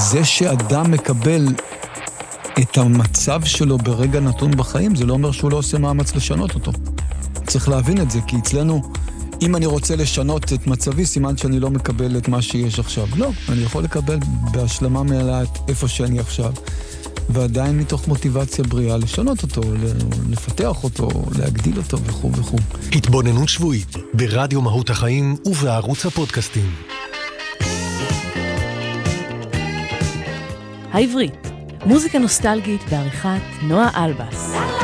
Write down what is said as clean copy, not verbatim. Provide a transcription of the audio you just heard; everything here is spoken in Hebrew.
זה שאדם מקבל את המצב שלו ברגע נתון בחיים, זה לא אומר שהוא לא עושה מאמץ לשנות אותו. צריך להבין את זה, כי אצלנו, אם אני רוצה לשנות את מצבי, סימן שאני לא מקבל את מה שיש עכשיו. לא, אני יכול לקבל בהשלמה מלאה את איפה שאני עכשיו, ועדיין מתוך מוטיבציה בריאה לשנות אותו, לפתח אותו, להגדיל אותו וכו' וכו'. התבוננות שבועית ברדיו מהות החיים ובערוץ הפודקאסטים. העברית, מוזיקה נוסטלגית בעריכת נועה אלבס.